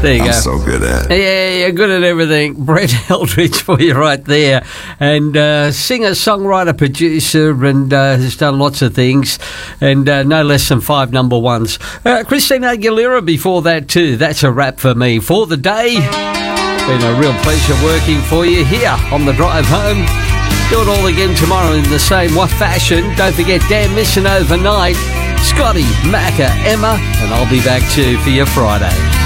There you go. I'm so good at it. Yeah, you're good at everything. Brett Eldridge for you right there. And singer, songwriter, producer, and has done lots of things. And no less than 5 number ones. Christina Aguilera before that too. That's a wrap for me for the day. Been a real pleasure working for you here on the drive home. Do it all again tomorrow in the same fashion. Don't forget Dan Missing Overnight, Scotty, Macca, Emma, and I'll be back too for your Friday.